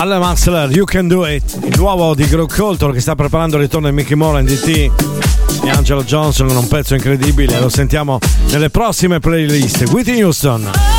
Alla Mansler, You Can Do It, il nuovo di Greg Colton che sta preparando il ritorno di Mickey Moore, NDT e Angelo Johnson con un pezzo incredibile, lo sentiamo nelle prossime playlist. Whitney Houston.